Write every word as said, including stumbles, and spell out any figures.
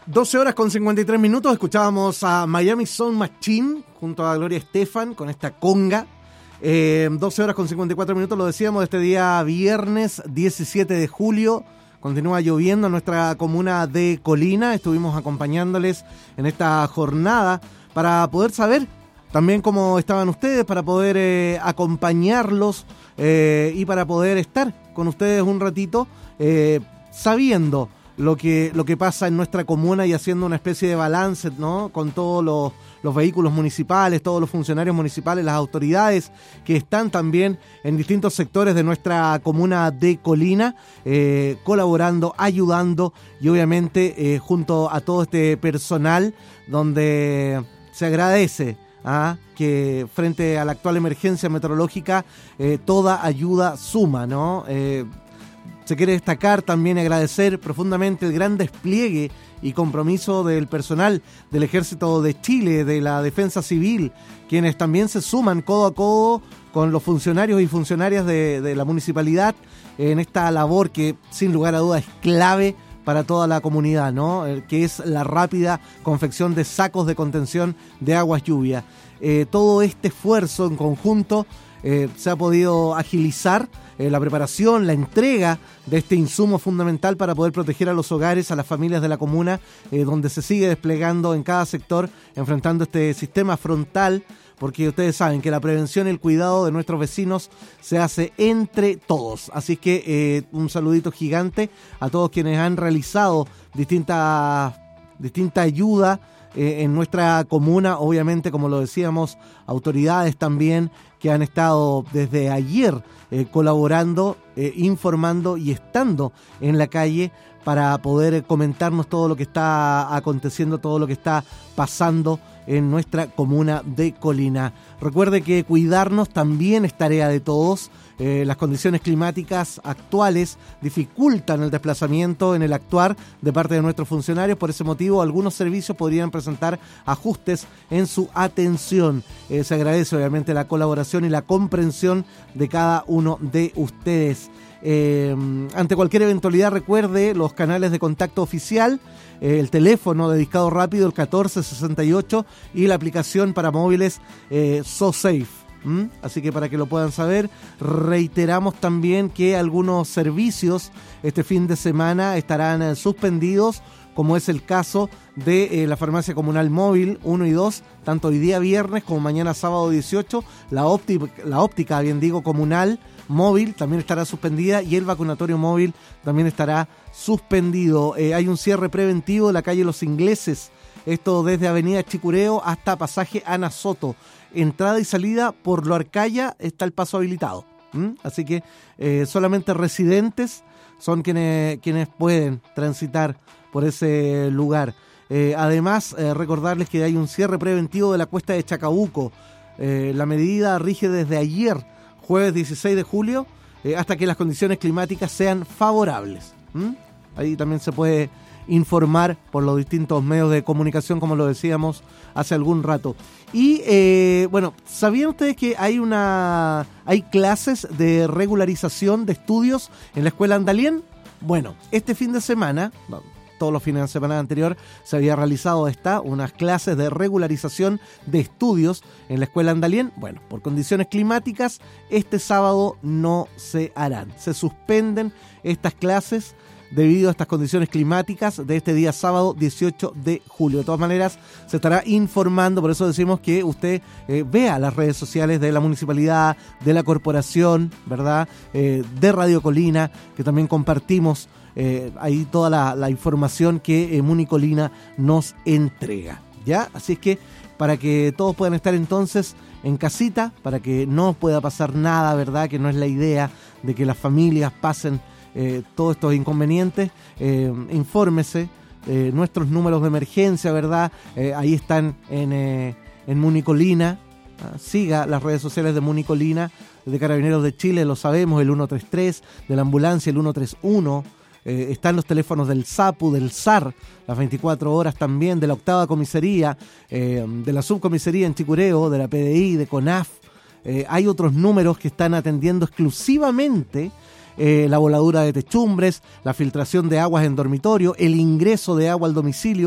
doce horas con cincuenta y tres minutos, escuchábamos a Miami Sound Machine junto a Gloria Estefan con esta conga. Eh, doce horas con cincuenta y cuatro minutos, lo decíamos, este día viernes diecisiete de julio. Continúa lloviendo en nuestra comuna de Colina. Estuvimos acompañándoles en esta jornada para poder saber también cómo estaban ustedes, para poder eh, acompañarlos eh, y para poder estar con ustedes un ratito eh, sabiendo lo que, lo que pasa en nuestra comuna y haciendo una especie de balance, ¿no?, con todos los, los vehículos municipales, todos los funcionarios municipales, las autoridades que están también en distintos sectores de nuestra comuna de Colina, eh, colaborando, ayudando y obviamente eh, junto a todo este personal donde se agradece ¿ah? que frente a la actual emergencia meteorológica eh, toda ayuda suma, ¿no? Eh, Se quiere destacar también y agradecer profundamente el gran despliegue y compromiso del personal del Ejército de Chile, de la Defensa Civil, quienes también se suman codo a codo con los funcionarios y funcionarias de, de la municipalidad en esta labor que sin lugar a dudas es clave para toda la comunidad, ¿no? Que es la rápida confección de sacos de contención de aguas lluvia. Eh, todo este esfuerzo en conjunto eh, se ha podido agilizar Eh, la preparación, la entrega de este insumo fundamental para poder proteger a los hogares, a las familias de la comuna, eh, donde se sigue desplegando en cada sector, enfrentando este sistema frontal, porque ustedes saben que la prevención y el cuidado de nuestros vecinos se hace entre todos. Así que eh, un saludito gigante a todos quienes han realizado distinta, distinta ayuda eh, en nuestra comuna, obviamente, como lo decíamos, autoridades también que han estado desde ayer eh, colaborando, eh, informando y estando en la calle para poder comentarnos todo lo que está aconteciendo, todo lo que está pasando en nuestra comuna de Colina. Recuerde que cuidarnos también es tarea de todos. Eh, las condiciones climáticas actuales dificultan el desplazamiento en el actuar de parte de nuestros funcionarios. Por ese motivo, algunos servicios podrían presentar ajustes en su atención. Eh, se agradece obviamente la colaboración y la comprensión de cada uno de ustedes. Eh, ante cualquier eventualidad, recuerde los canales de contacto oficial, eh, el teléfono de Discado Rápido, el catorce sesenta y ocho, y la aplicación para móviles eh, SoSafe. ¿Mm? Así que para que lo puedan saber, reiteramos también que algunos servicios este fin de semana estarán eh, suspendidos, como es el caso de eh, la farmacia comunal móvil uno y dos, tanto hoy día viernes como mañana sábado dieciocho, la óptica, la óptica bien digo, comunal móvil también estará suspendida y el vacunatorio móvil también estará suspendido. Eh, hay un cierre preventivo de la calle Los Ingleses, esto desde Avenida Chicureo hasta pasaje Ana Soto. Entrada y salida por Loarcaya está el paso habilitado. ¿Mm? Así que eh, solamente residentes son quienes, quienes pueden transitar por ese lugar. Eh, además, eh, recordarles que hay un cierre preventivo de la cuesta de Chacabuco. Eh, la medida rige desde ayer, jueves dieciséis de julio, eh, hasta que las condiciones climáticas sean favorables. ¿Mm? Ahí también se puede informar por los distintos medios de comunicación, como lo decíamos hace algún rato. Y eh, bueno, ¿sabían ustedes que hay una hay clases de regularización de estudios en la escuela Andalien? Bueno, este fin de semana, todos los fines de semana anterior, se había realizado esta, unas clases de regularización de estudios en la escuela Andalien. Bueno, por condiciones climáticas, este sábado no se harán. Se suspenden estas clases debido a estas condiciones climáticas de este día sábado dieciocho de julio. De todas maneras, se estará informando, por eso decimos que usted eh, vea las redes sociales de la municipalidad, de la corporación, ¿verdad? Eh, de Radio Colina, que también compartimos eh, ahí toda la, la información que eh, Municolina nos entrega, ¿ya? Así es que para que todos puedan estar entonces en casita, para que no pueda pasar nada, ¿verdad? Que no es la idea de que las familias pasen Eh, todos estos inconvenientes, eh, infórmese, eh, nuestros números de emergencia, ¿verdad? Eh, ahí están en, eh, en Municolina, ¿ah? Siga las redes sociales de Municolina, de Carabineros de Chile, lo sabemos, el ciento treinta y tres, de la ambulancia el ciento treinta y uno, eh, están los teléfonos del SAPU, del S A R, las veinticuatro horas también, de la octava comisaría, eh, de la subcomisaría en Chicureo, de la P D I, de CONAF. Eh, hay otros números que están atendiendo exclusivamente Eh, la voladura de techumbres, la filtración de aguas en dormitorio, el ingreso de agua al domicilio,